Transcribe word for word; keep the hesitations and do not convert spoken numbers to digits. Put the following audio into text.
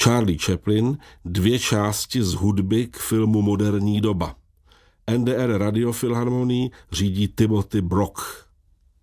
Charlie Chaplin, dvě části z hudby k filmu Moderní doba. N D R Radiofilharmonii řídí Timothy Brock.